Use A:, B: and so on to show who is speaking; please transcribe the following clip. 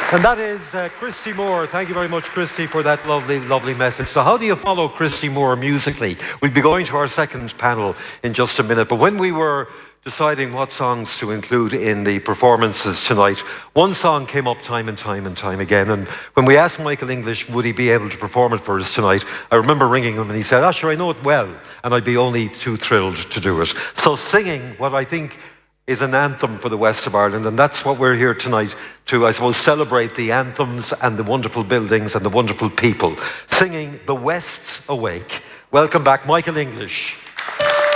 A: And that is Christy Moore. Thank you very much, Christy, for that lovely, lovely message. So how do you follow Christy Moore musically? We'll be going to our second panel in just a minute. But when we were deciding what songs to include in the performances tonight, one song came up time and time again. And when we asked Michael English, would he be able to perform it for us tonight, I remember ringing him and he said, sure, I know it well. And I'd be only too thrilled to do it. So singing what I think is an anthem for the west of Ireland, and that's what we're here tonight to, I suppose, celebrate the anthems and the wonderful buildings and the wonderful people. Singing The West's Awake. Welcome back, Michael English.